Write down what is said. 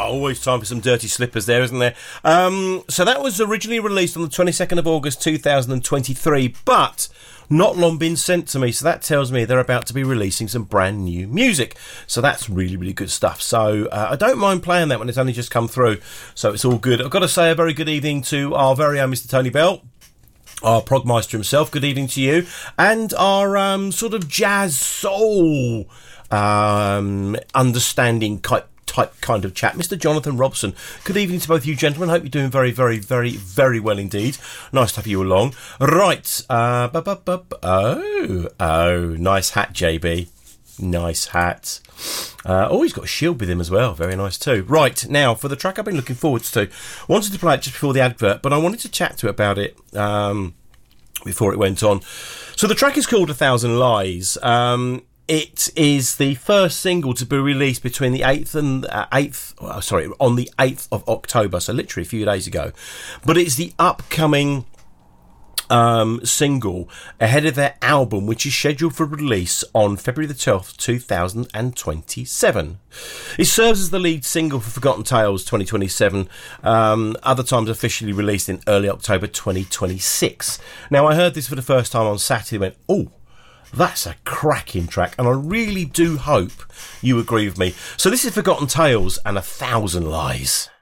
always time for some dirty slippers there, isn't there? So that was originally released on the 22nd of August 2023, but not long been sent to me, so that tells me they're about to be releasing some brand new music. So that's really, really good stuff. So I don't mind playing that when it's only just come through, so it's all good. I've got to say a very good evening to our very own Mr. Tony Bell, our progmeister himself. Good evening to you. And our sort of jazz soul understanding type kind of chat, Mr. Jonathan Robson. Good evening to both you gentlemen. Hope you're doing very, very, very, very well indeed. Nice to have you along. Right. Oh, nice hat, JB. Nice hat. He's got a shield with him as well. Very nice too. Right, now, for the track I've been looking forward to, wanted to play it just before the advert, but I wanted to chat to it about it before it went on. So the track is called 1,000 Lies. It is the first single to be released between the 8th and on the 8th of October, so literally a few days ago. But it's the upcoming single ahead of their album, which is scheduled for release on February the 12th, 2027. It serves as the lead single for Forgotten Tales 2027, other times officially released in early October 2026. Now, I heard this for the first time on Saturday and went, oh, that's a cracking track, and I really do hope you agree with me. So this is Forgotten Tales and 1,000 Lies.